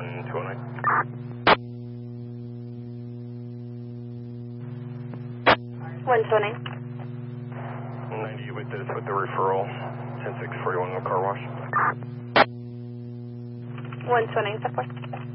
129. 90 with the referral. 10641 no car wash. 129, Southwest.